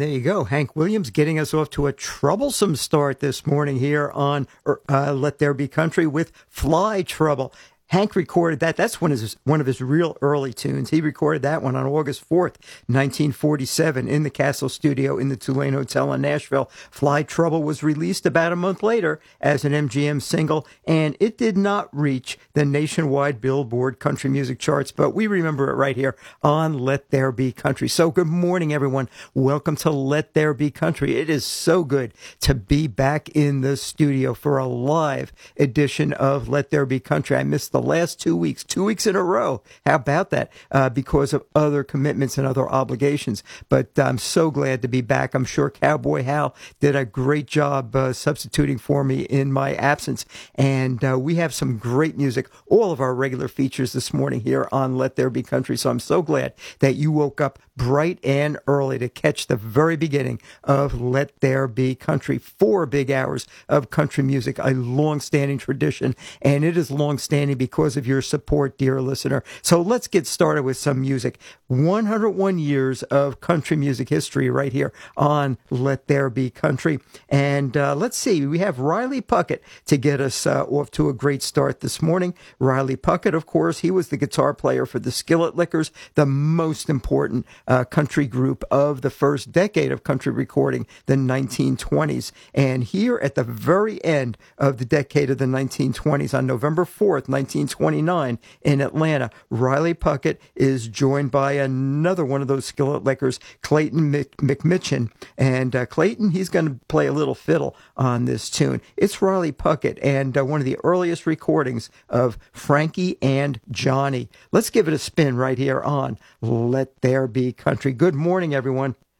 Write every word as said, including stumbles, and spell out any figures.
there you go. Hank Williams getting us off to a troublesome start this morning here on uh, Let There Be Country with Fly Trouble. Hank recorded that. That's one of his, one of his real early tunes. He recorded that one on August fourth, nineteen forty-seven in the Castle Studio in the Tulane Hotel in Nashville. Fly Trouble was released about a month later as an M G M single, and it did not reach the nationwide Billboard country music charts, but we remember it right here on Let There Be Country. So good morning, everyone. Welcome to Let There Be Country. It is so good to be back in the studio for a live edition of Let There Be Country. I missed the last two weeks, two weeks in a row. How about that? Uh, because of other commitments and other obligations. But I'm so glad to be back. I'm sure Cowboy Hal did a great job uh, substituting for me in my absence. And uh, we have some great music, all of our regular features this morning here on Let There Be Country. So I'm so glad that you woke up bright and early to catch the very beginning of Let There Be Country. Four big hours of country music, a long-standing tradition, and it is long-standing because of your support, dear listener. So let's get started with some music. one hundred one years of country music history right here on Let There Be Country. And uh, let's see, we have Riley Puckett to get us uh, off to a great start this morning. Riley Puckett, of course, he was the guitar player for the Skillet Lickers, the most important uh, country group of the first decade of country recording, the nineteen twenties. And here at the very end of the decade of the nineteen twenties, on November fourth, nineteen twenty-nine, in Atlanta, Riley Puckett is joined by another one of those Skillet Lickers, Clayton Mc- McMitchin. And uh, Clayton, he's going to play a little fiddle on this tune. It's Riley Puckett and uh, one of the earliest recordings of Frankie and Johnny. Let's give it a spin right here on Let There Be Country. Good morning, everyone.